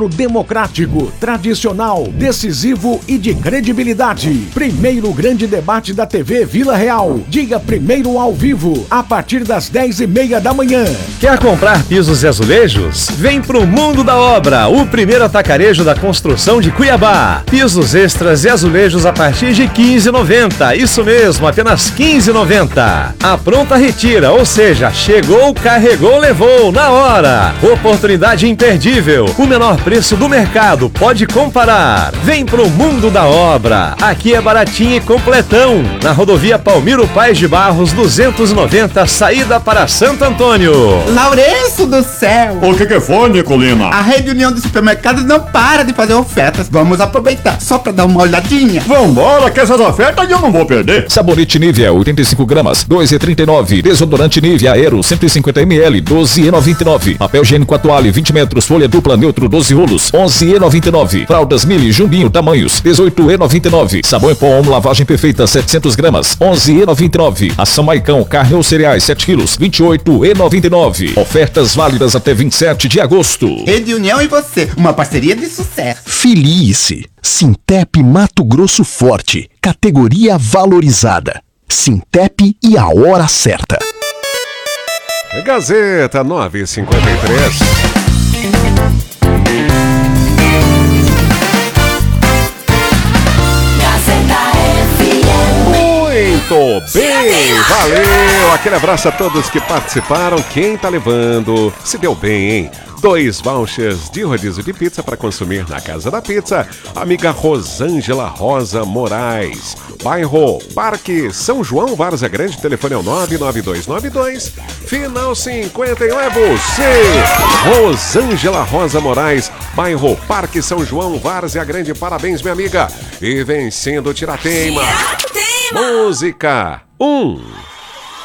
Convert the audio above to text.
Democrático, tradicional, decisivo e de credibilidade. Primeiro grande debate da TV Vila Real. Diga primeiro ao vivo, a partir das 10h30 da manhã. Quer comprar pisos e azulejos? Vem pro Mundo da Obra, o primeiro atacarejo da construção de Cuiabá. Pisos extras e azulejos a partir de R$ 15,90. Isso mesmo, apenas R$ 15,90. A pronta retira, ou seja, chegou, carregou, levou, na hora. Oportunidade imperdível. O menor preço do mercado, pode comparar. Vem pro Mundo da Obra. Aqui é baratinho e completão. Na rodovia Palmiro Paes de Barros 290, saída para Santo Antônio. Lourenço do céu! O que foi, Nicolina? A Rede União de Supermercados não para de fazer ofertas. Vamos aproveitar só pra dar uma olhadinha. Vambora, que essas ofertas eu não vou perder. Sabonete Nivea, 85 gramas, 2,39. Desodorante Nivea Aero, 150 ml, 12,99. Papel higiênico Atuale, 20 metros, folha dupla neutro, 12 rolos, 11,99. Fraldas Mili Jumbinho tamanhos, 18,99. Sabão em pó Omo lavagem perfeita, 700 gramas, 11,99. Ação Maicão, carne ou cereais, 7 quilos, 28,99. Ofertas válidas até 27 de agosto. Rede União e você, uma parceria de sucesso. Filie-se. Sintep Mato Grosso Forte, categoria valorizada. Sintep e a hora certa. Gazeta 9h53. Muito bem, valeu! Aquele abraço a todos que participaram. Quem tá levando se deu bem, hein? 2 vouchers de rodízio de pizza para consumir na Casa da Pizza. Amiga Rosângela Rosa Moraes. Bairro Parque São João, Várzea Grande. Telefone é o 99292. Final 51 é você! Rosângela Rosa Moraes. Bairro Parque São João, Várzea Grande. Parabéns, minha amiga. E vencendo o Tirateima. Música 1.